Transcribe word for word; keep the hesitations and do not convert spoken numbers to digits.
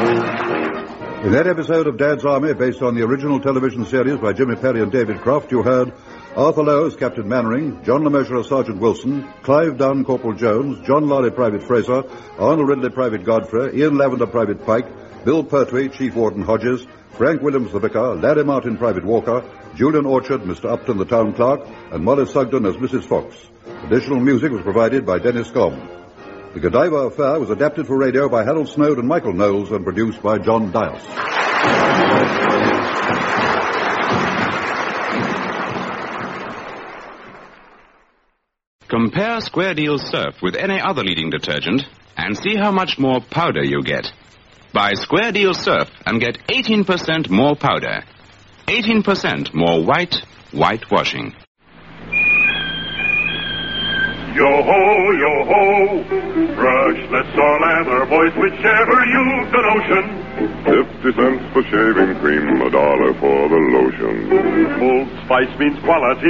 In that episode of Dad's Army, based on the original television series by Jimmy Perry and David Croft, you heard Arthur Lowe as Captain Mannering, John LeMessurier as Sergeant Wilson, Clive Dunn, Corporal Jones, John Lorry, Private Fraser, Arnold Ridley, Private Godfrey, Ian Lavender, Private Pike, Bill Pertwee, Chief Warden Hodges, Frank Williams, the Vicar, Larry Martin, Private Walker, Julian Orchard, Mister Upton, the Town Clerk, and Molly Sugden as Missus Fox. Additional music was provided by Dennis Gomm. The Godiva Affair was adapted for radio by Harold Snoad and Michael Knowles and produced by John Dias. Compare Square Deal Surf with any other leading detergent and see how much more powder you get. Buy Square Deal Surf and get eighteen percent more powder. eighteen percent more white, whitewashing. Yo-ho, yo-ho, brushless or lather, boys, whichever you've the notion. Fifty cents for shaving cream, a dollar for the lotion. Old Spice means quality.